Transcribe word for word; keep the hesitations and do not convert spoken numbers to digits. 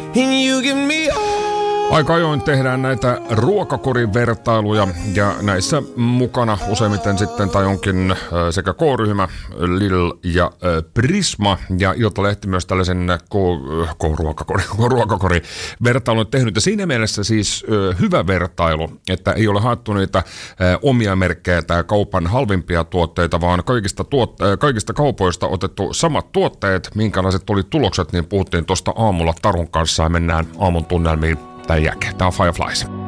and you give me all. Aika ajoin tehdään näitä ruokakorivertailuja ja näissä mukana useimmiten sitten tai onkin sekä K-ryhmä, Lil ja äh, Prisma ja Iltalehti myös tällaisen K-ruokakori, K-ruokakorivertailun tehnyt. Ja siinä mielessä siis äh, hyvä vertailu, että ei ole haettu niitä äh, omia merkkejä tai kaupan halvimpia tuotteita, vaan kaikista, tuot, äh, kaikista kaupoista otettu samat tuotteet, minkälaiset oli tulokset, niin puhuttiin tuosta aamulla Tarun kanssa ja mennään aamun tunnelmiin. Tämän jälkeen. Tämä on Fireflies.